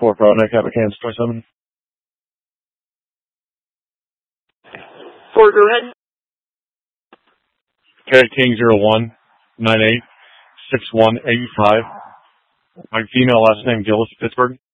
4 Frontenac, have a Kansas 27. 4, go ahead. Okay, King 01986185. My female last name Gillis, Pittsburgh.